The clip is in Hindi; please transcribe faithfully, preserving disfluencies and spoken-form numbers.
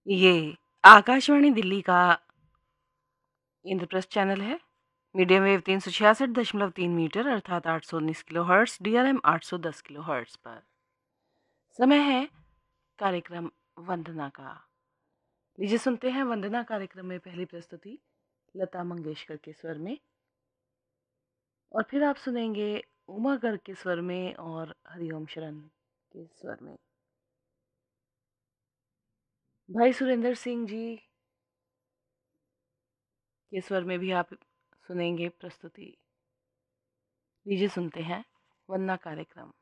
ये आकाशवाणी दिल्ली का इंद्रप्रस्थ चैनल है। मीडियम वेव तीन सौ छियासठ दशमलव तीन मीटर अर्थात आठ सौ उन्नीस kilo hertz, D R M आठ सौ दस किलो हर्ट्स पर। समय है कार्यक्रम वंदना का। लीजिए सुनते हैं वंदना कार्यक्रम में पहली प्रस्तुति लता मंगेशकर के स्वर में, और फिर आप सुनेंगे उमा गर्ग के स्वर में और हरिओम शरण के स्वर में। भाई सुरेंद्र सिंह जी के स्वर में भी आप सुनेंगे प्रस्तुति। लीजिए सुनते हैं वंदना कार्यक्रम।